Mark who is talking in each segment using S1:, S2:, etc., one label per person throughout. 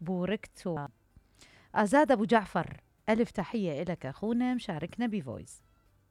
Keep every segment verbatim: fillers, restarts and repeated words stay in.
S1: بوركت و... آزاد أبو جعفر، ألف تحية إلك أخونا مشاركنا بفويس.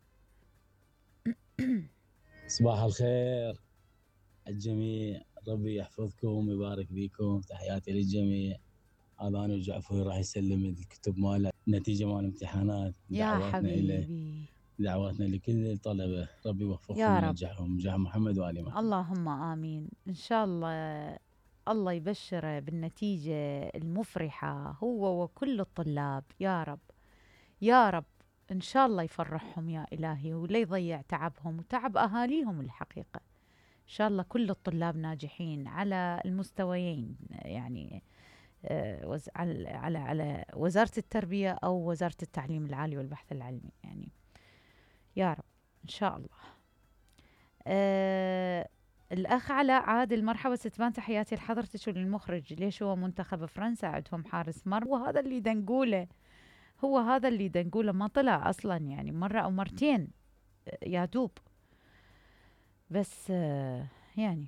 S2: صباح الخير الجميع، ربي يحفظكم ويبارك فيكم. تحياتي للجميع. هذا أنا وجعفر راح يسلم الكتب ماله، نتيجة مال الامتحانات.
S1: يا
S2: دعواتنا إليه،
S1: حبيبي،
S2: دعواتنا لكل الطلبة، ربي يوفقهم
S1: يا رب،
S2: وينجحهم. نجاح محمد وآل محمد.
S1: اللهم آمين. إن شاء الله الله يبشره بالنتيجة المفرحة هو وكل الطلاب، يا رب يا رب. إن شاء الله يفرحهم يا إلهي، ولا يضيع تعبهم وتعب أهاليهم الحقيقة. إن شاء الله كل الطلاب ناجحين على المستويين، يعني آه، وز- على على على وزارة التربية أو وزارة التعليم العالي والبحث العلمي، يعني يا رب إن شاء الله. آه الأخ علاء عادل، مرحبا ستبان، تحياتي لحضرتك وللمخرج. ليش هو منتخب فرنسا عندهم حارس مرمى؟ وهذا اللي دنقوله، هو هذا اللي دنقوله ما طلع أصلا، يعني مرة أو مرتين آه، يا دوب. بس آه يعني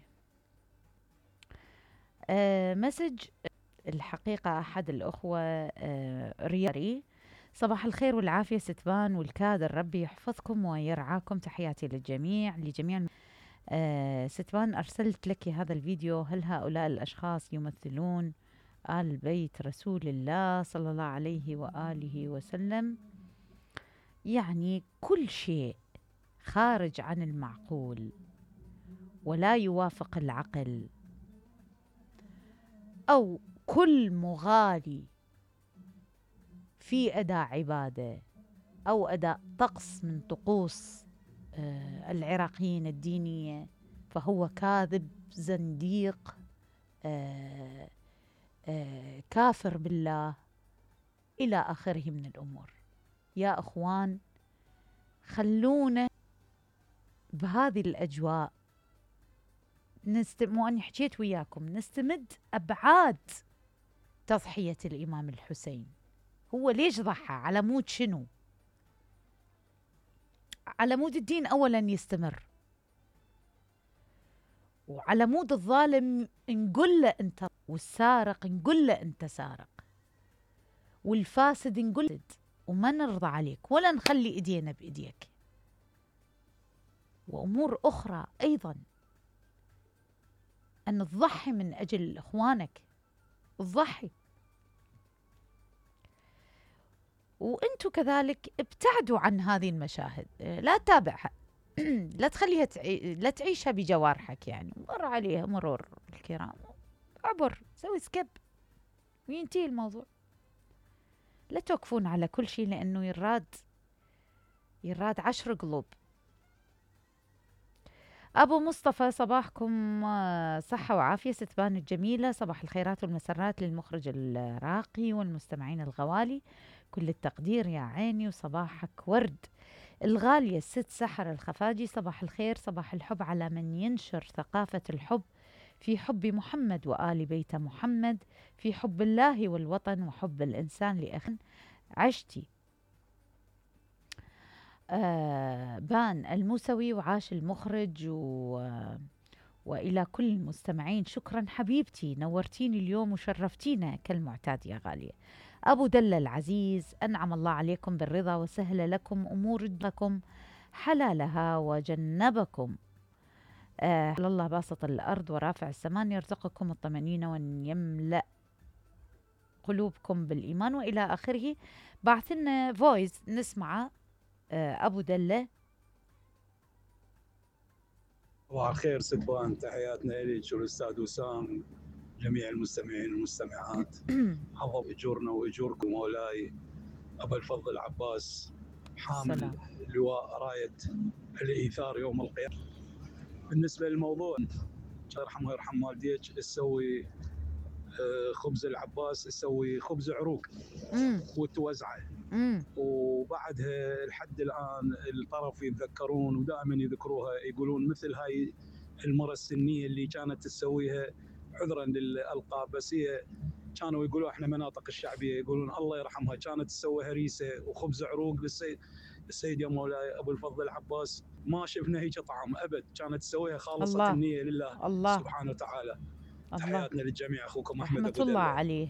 S1: آه مسج الحقيقة أحد الأخوة آه رياري، صباح الخير والعافية ستبان والكادر، ربي يحفظكم ويرعاكم، تحياتي للجميع لجميع آه ستبان. أرسلت لك هذا الفيديو، هل هؤلاء الأشخاص يمثلون آل بيت رسول الله صلى الله عليه وآله وسلم؟ يعني كل شيء خارج عن المعقول ولا يوافق العقل، أو كل مغالي في أداء عبادة أو أداء طقس من طقوس آه العراقيين الدينية، فهو كاذب، زنديق، آه آه كافر بالله، إلى آخره من الأمور. يا أخوان، خلونا بهذه الأجواء نست... مو أني حكيت وياكم نستمد أبعاد تضحية الإمام الحسين. هو ليش ضحى؟ على مود شنو؟ على مود الدين أولا يستمر، وعلى مود الظالم نقول له أنت، والسارق نقول له أنت سارق، والفاسد نقول له، وما نرضى عليك ولا نخلي إيدينا بإيديك. وأمور أخرى أيضا، أن تضحي من أجل إخوانك، تضحي. وأنتوا كذلك ابتعدوا عن هذه المشاهد، لا تتابعها لا تخليها تعي... لا تعيشها بجوارحك، يعني مر عليها مرور الكرام، عبر، سوي سكيب وينتهي الموضوع. لا توقفون على كل شيء، لأنه يراد يراد عشر قلوب. أبو مصطفى، صباحكم آه، صحة وعافية ستبان الجميلة، صباح الخيرات والمسرات للمخرج الراقي والمستمعين الغوالي، كل التقدير يا عيني، وصباحك ورد. الغالية الست سحر الخفاجي، صباح الخير، صباح الحب على من ينشر ثقافة الحب، في حب محمد وآل بيت محمد، في حب الله والوطن وحب الإنسان لأخن. عشتي آه بان الموسوي، وعاش المخرج و آه وإلى كل المستمعين شكرا حبيبتي، نورتيني اليوم وشرفتينا كالمعتاد يا غالية. أبو دلة العزيز، أنعم الله عليكم بالرضا وسهل لكم أمور لكم حلالها وجنبكم آه الله باسط الأرض ورافع السمان، يرزقكم الطمأنينة وأن يملأ قلوبكم بالإيمان، وإلى آخره. بعث لنا فويس نسمعه آه أبو دلة.
S3: صباح الخير ستبان، تحياتنا إليك والأستاذ وسام، جميع المستمعين والمستمعات. حفظ أجورنا وأجوركم مولاي أبا الفضل عباس، حامل
S1: السلام.
S3: لواء راية الإيثار يوم القيامة. بالنسبة للموضوع، الله يرحمه ويرحم والديك، تسوي خبز العباس، تسوي خبز عروق وتوزعه، وبعدها لحد الآن الطرف يتذكرون ودائما يذكروها، يقولون مثل هاي المرة السنية اللي كانت تسويها، عذرا للألقاب، بس هي كانوا يقولوا احنا مناطق الشعبية، يقولون الله يرحمها كانت تسوي هريسة وخبز عروق للسيد السيد يا مولاي أبو الفضل العباس. ما شفنا هيك طعم أبد، كانت تسويها خالصة
S1: الله.
S3: النية لله
S1: الله
S3: سبحانه وتعالى.
S1: الله.
S3: تحياتنا للجميع، أخوكم أحمد
S1: رحمة
S3: أبو
S1: الله
S3: دلة.
S1: عليه.